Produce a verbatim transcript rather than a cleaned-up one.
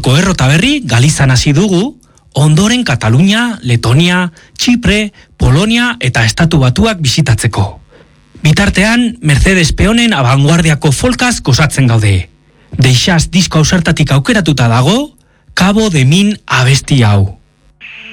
Gaurko errota berri Galizan hasi dugu, ondoren Katalunia, Letonia, Txipre, Polonia eta Estatu Batuak bisitatzeko. Bitartean, Mercedes Peonen abanguardiako folkaz gozatzen gaude. Deixaz disko ausartatik aukeratuta dago, Cabo de Min abesti hau.